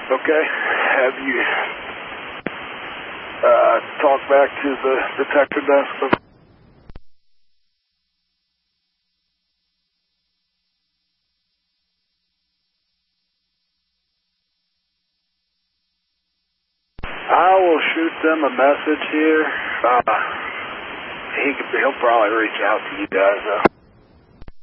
Okay. Have you talked back to the detector desk? I will shoot them a message here. He'll probably reach out to you guys.